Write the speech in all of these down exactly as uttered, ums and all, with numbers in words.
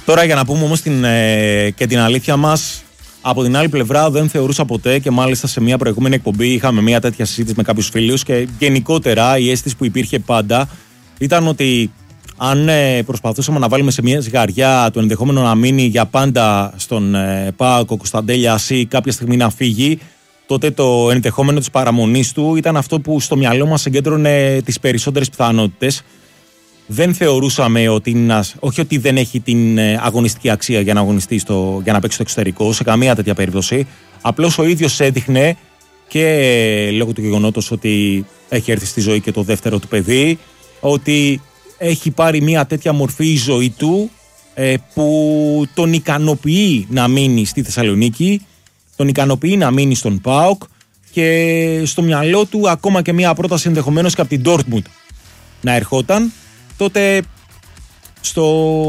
Τώρα για να πούμε όμως την, ε, και την αλήθεια μας, από την άλλη πλευρά δεν θεωρούσα ποτέ, και μάλιστα σε μια προηγούμενη εκπομπή είχαμε μια τέτοια συζήτηση με κάποιους φίλους, και γενικότερα η αίσθηση που υπήρχε πάντα ήταν ότι αν ε, προσπαθούσαμε να βάλουμε σε μια ζυγαριά το ενδεχόμενο να μείνει για πάντα στον ε, ΠΑΟΚ ο Κωνσταντέλιας ή κάποια στιγμή να φύγει, τότε το ενδεχόμενο της παραμονής του ήταν αυτό που στο μυαλό μας συγκέντρωνε τις περισσότερες πιθανότητες. Δεν θεωρούσαμε ότι, όχι ότι δεν έχει την αγωνιστική αξία για να αγωνιστεί στο, για να παίξει στο εξωτερικό, σε καμία τέτοια περίπτωση. Απλώς ο ίδιος έδειχνε, και λόγω του γεγονότος ότι έχει έρθει στη ζωή και το δεύτερο του παιδί, ότι έχει πάρει μια τέτοια μορφή η ζωή του ε, που τον ικανοποιεί να μείνει στη Θεσσαλονίκη, τον ικανοποιεί να μείνει στον ΠΑΟΚ, και στο μυαλό του ακόμα και μια πρόταση ενδεχομένως και από την Ντόρτμουντ να ερχόταν. Τότε στο...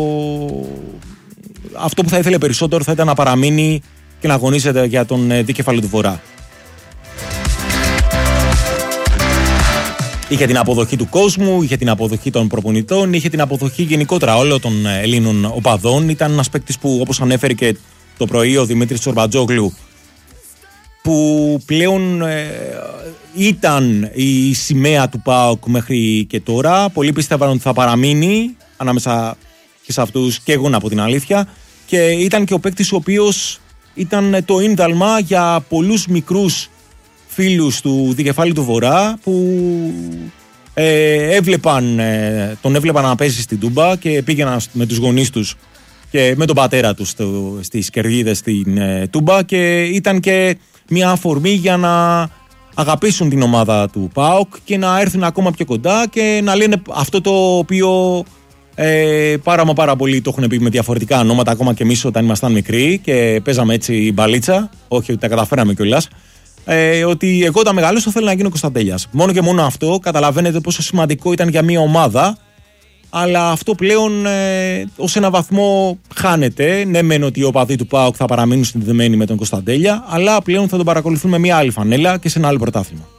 αυτό που θα ήθελε περισσότερο θα ήταν να παραμείνει και να αγωνίζεται για τον δίκεφαλο του Βορρά. Είχε την αποδοχή του κόσμου, είχε την αποδοχή των προπονητών, είχε την αποδοχή γενικότερα όλων των Ελλήνων οπαδών. Ήταν ένας παίκτης που, όπως ανέφερε και το πρωί ο Δημήτρης Τσορμπατζόγλου, που πλέον ε, ήταν η σημαία του ΠΑΟΚ μέχρι και τώρα. Πολλοί πίστευαν ότι θα παραμείνει ανάμεσα και σε αυτούς, και εγώ να πω την αλήθεια, και ήταν και ο παίκτης ο οποίος ήταν το ίνδαλμα για πολλούς μικρούς φίλους του δικεφάλου του Βορρά που ε, έβλεπαν, ε, τον έβλεπαν να παίζει στην Τούμπα και πήγαιναν με τους γονείς τους και με τον πατέρα τους στο, στις κερκίδες στην ε, Τούμπα, και ήταν και μια αφορμή για να αγαπήσουν την ομάδα του ΠΑΟΚ και να έρθουν ακόμα πιο κοντά και να λένε αυτό το οποίο ε, πάρα μα πάρα πολύ το έχουν πει με διαφορετικά ονόματα, ακόμα και εμείς όταν ήμασταν μικροί και παίζαμε έτσι μπαλίτσα, όχι ότι τα καταφέραμε κιόλας, ε, ότι εγώ όταν μεγαλώσω θέλω να γίνω Κωνσταντέλιας. Μόνο και μόνο αυτό καταλαβαίνετε πόσο σημαντικό ήταν για μια ομάδα. Αλλά αυτό πλέον ε, ως ένα βαθμό χάνεται. Ναι, μεν ότι οι οπαδοί του ΠΑΟΚ θα παραμείνουν συνδεδεμένοι με τον Κωνσταντέλια, αλλά πλέον θα τον παρακολουθούν με μια άλλη φανέλα και σε ένα άλλο πρωτάθλημα.